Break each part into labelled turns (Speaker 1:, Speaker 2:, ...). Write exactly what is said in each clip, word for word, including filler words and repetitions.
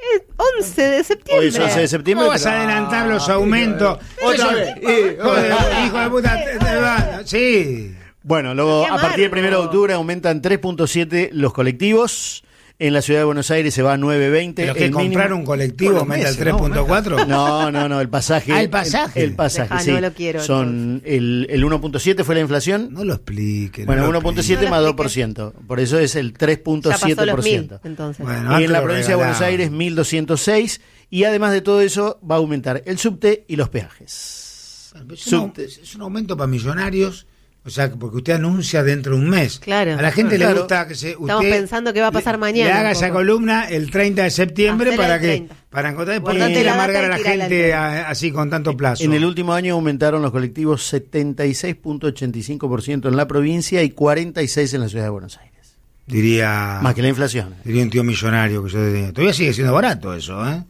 Speaker 1: Es once de septiembre.
Speaker 2: Hoy es once de septiembre.
Speaker 3: ¿Cómo vas a adelantar los aumentos? Otra vez. Joder, hijo de puta. te- te va- Sí.
Speaker 2: Bueno, luego
Speaker 1: Qué
Speaker 2: a partir del
Speaker 1: amargo.
Speaker 2: primero de octubre aumentan tres punto siete los colectivos. En la ciudad de Buenos Aires se va a nueve punto veinte.
Speaker 3: Pero que
Speaker 2: el
Speaker 3: comprar
Speaker 2: mínimo-
Speaker 3: un colectivo
Speaker 4: Por los
Speaker 3: aumenta el
Speaker 4: meses,
Speaker 3: tres punto cuatro.
Speaker 2: No, no, no, el pasaje.
Speaker 3: Ah, el pasaje.
Speaker 2: El, el pasaje,
Speaker 1: Dejá,
Speaker 2: sí.
Speaker 1: no lo quiero,
Speaker 2: Son el, el uno punto siete fue la inflación.
Speaker 3: No lo explique.
Speaker 2: Bueno,
Speaker 3: no lo
Speaker 2: uno punto
Speaker 3: explique.
Speaker 2: siete
Speaker 1: No lo
Speaker 2: más dos
Speaker 1: explique.
Speaker 2: por ciento. Por eso es el tres punto
Speaker 1: Ya pasó
Speaker 2: siete
Speaker 1: los
Speaker 2: por
Speaker 1: mil,
Speaker 2: ciento.
Speaker 1: entonces.
Speaker 3: Bueno,
Speaker 2: Y
Speaker 3: antes
Speaker 2: en la
Speaker 3: lo
Speaker 2: provincia de Buenos
Speaker 3: regalaban.
Speaker 2: Aires mil doscientos seis. Y además de todo eso va a aumentar el subte y los peajes.
Speaker 3: Es un, au-
Speaker 2: Subte.
Speaker 3: es un aumento para millonarios, o sea, porque usted anuncia dentro de un mes.
Speaker 1: Claro.
Speaker 3: A la gente
Speaker 2: Claro.
Speaker 3: le gusta que se. Usted
Speaker 1: Estamos pensando qué va a pasar
Speaker 3: le-
Speaker 1: mañana
Speaker 3: Le haga
Speaker 1: un
Speaker 3: esa
Speaker 1: poco.
Speaker 3: columna el treinta de septiembre
Speaker 1: Hacela
Speaker 3: para
Speaker 1: el
Speaker 3: que.
Speaker 1: treinta.
Speaker 3: Para encontrar. ¿Por
Speaker 1: Guardate
Speaker 3: qué
Speaker 1: la
Speaker 3: amargar a
Speaker 1: data
Speaker 3: la
Speaker 1: y tirala al
Speaker 3: gente
Speaker 1: treinta.
Speaker 3: a- así con tanto plazo?
Speaker 2: En el último año aumentaron los colectivos setenta y seis punto ochenta y cinco por ciento en la provincia y cuarenta y seis por ciento en la ciudad de Buenos Aires.
Speaker 3: Diría.
Speaker 2: Más que la inflación.
Speaker 3: Diría un tío millonario que yo tenía. Todavía sigue siendo barato eso, ¿eh?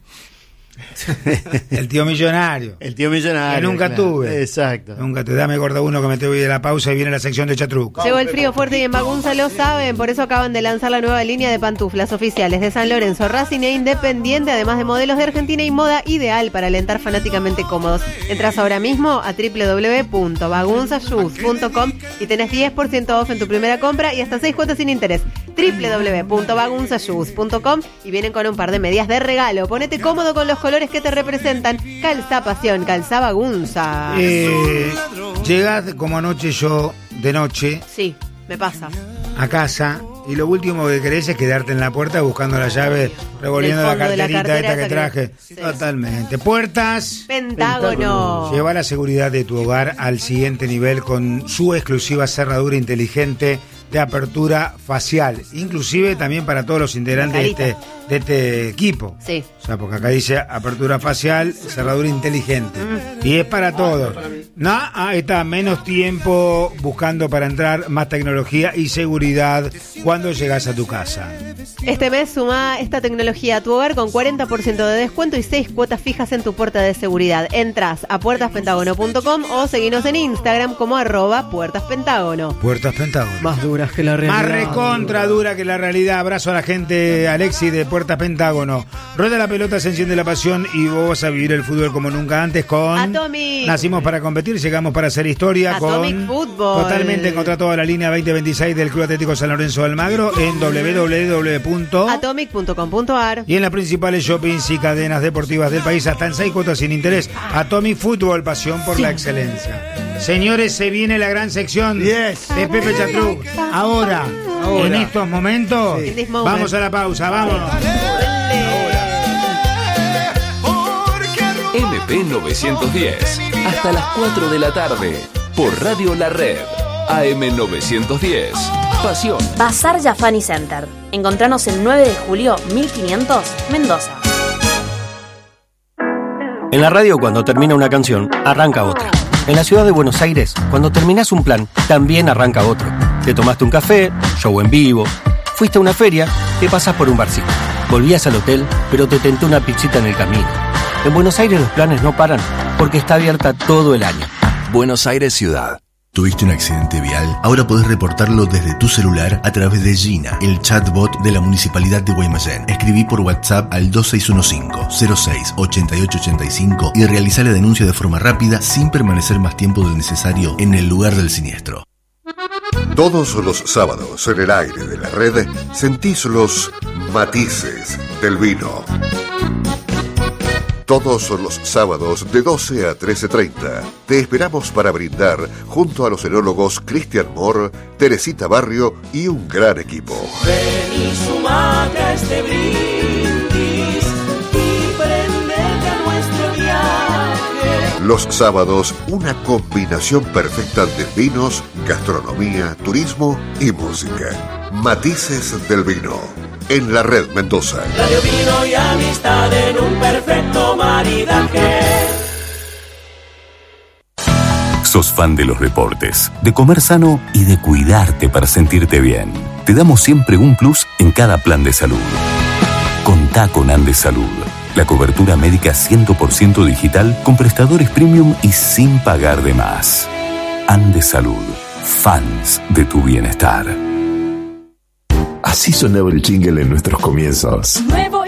Speaker 3: El tío millonario.
Speaker 2: El tío millonario.
Speaker 3: Que nunca
Speaker 2: claro.
Speaker 3: tuve.
Speaker 2: Exacto.
Speaker 3: Nunca te dame gordo uno que me te voy de la pausa y viene la sección de Chatruc.
Speaker 1: Llegó el frío fuerte y en Bagunza lo saben, por eso acaban de lanzar la nueva línea de pantuflas oficiales de San Lorenzo, Racing e Independiente, además de modelos de Argentina y moda ideal para alentar fanáticamente cómodos. Entras ahora mismo a doble u doble u doble u punto bagunza shoes punto com y tenés diez por ciento off en tu primera compra y hasta seis cuotas sin interés. doble u doble u doble u punto bagunza shoes punto com y vienen con un par de medias de regalo. Ponete cómodo con los colores que te representan. Calza pasión, calza bagunza.
Speaker 3: Eh, llegás como anoche yo, de noche,
Speaker 1: Sí, me pasa.
Speaker 3: a casa y lo último que querés es quedarte en la puerta buscando la llave, revolviendo
Speaker 1: Del
Speaker 3: la
Speaker 1: fondo de la
Speaker 3: carterita
Speaker 1: cartera
Speaker 3: esta que
Speaker 1: esa
Speaker 3: traje.
Speaker 1: que- sí.
Speaker 3: Totalmente. Puertas.
Speaker 1: Pentágono.
Speaker 3: Lleva la seguridad de tu hogar al siguiente nivel con su exclusiva cerradura inteligente de apertura facial, inclusive también para todos los integrantes de este, de este equipo.
Speaker 1: Sí.
Speaker 3: O sea, porque acá dice apertura facial, cerradura inteligente. Y es para todos. No, ahí está, menos tiempo buscando para entrar, más tecnología y seguridad cuando llegas a tu casa.
Speaker 1: Este mes suma esta tecnología a tu hogar con cuarenta por ciento de descuento y seis cuotas fijas en tu puerta de seguridad. Entrás a puertas pentágono punto com o seguinos en Instagram como arroba puertaspentágono.
Speaker 3: Puertas Pentágono.
Speaker 4: Más duras que la realidad.
Speaker 3: Más recontra dura que la realidad. Abrazo a la gente, Alexis de Puertas Pentágono. Rueda la pelota, se enciende la pasión y vos vas a vivir el fútbol como nunca antes con...
Speaker 1: Atomic.
Speaker 3: Nacimos para competir, llegamos para hacer historia
Speaker 1: Atomic
Speaker 3: con...
Speaker 1: Fútbol.
Speaker 3: Totalmente, encontrá toda la línea veinte veintiséis del Club Atlético San Lorenzo de Almagro en doble u doble u doble u punto
Speaker 1: atomic punto com punto ar.
Speaker 3: y en las principales shoppings y cadenas deportivas del país hasta en seis cuotas sin interés. Atomic Fútbol, pasión por la excelencia. Señores, se viene la gran sección
Speaker 4: Yes.
Speaker 3: de Pepe Chatruc. Ahora,
Speaker 4: Ahora.
Speaker 3: en estos momentos,
Speaker 1: In this moment.
Speaker 3: vamos a la pausa, vamos.
Speaker 5: M P novecientos diez, hasta las cuatro de la tarde, por Radio La Red, A M novecientos diez, Pasión.
Speaker 6: Bazar Jafani Center. Encontranos el nueve de julio mil quinientos, Mendoza.
Speaker 7: En la radio, cuando termina una canción, arranca otra. En la ciudad de Buenos Aires, cuando terminás un plan, también arranca otro. Te tomaste un café, show en vivo, fuiste a una feria, te pasás por un barcito. Volvías al hotel, pero te tentó una pizzita en el camino. En Buenos Aires los planes no paran, porque está abierta todo el año.
Speaker 5: Buenos Aires Ciudad.
Speaker 8: ¿Tuviste un accidente vial? Ahora podés reportarlo desde tu celular a través de Gina, el chatbot de la Municipalidad de Guaymallén. Escribí por WhatsApp al dos seis uno cinco, cero seis, ocho ocho ocho cinco y realizá la denuncia de forma rápida sin permanecer más tiempo del necesario en el lugar del siniestro.
Speaker 9: Todos los sábados en el aire de la red sentís los matices del vino. Todos los sábados de doce a trece treinta te esperamos para brindar junto a los enólogos Cristian Moore, Teresita Barrio y un gran equipo.
Speaker 10: Ven y sumate a este brindis y prendete a nuestro viaje.
Speaker 9: Los sábados, una combinación perfecta de vinos, gastronomía, turismo y música. Matices del vino. En la Red Mendoza.
Speaker 10: Radio, vino y amistad en un perfecto maridaje.
Speaker 5: Sos fan de los reportes, de comer sano y de cuidarte para sentirte bien. Te damos siempre un plus en cada plan de salud. Contá con Andes Salud, la cobertura médica cien por ciento digital con prestadores premium y sin pagar de más. Andes Salud, fans de tu bienestar.
Speaker 11: Así sonaba el jingle en nuestros comienzos.
Speaker 12: Nuevo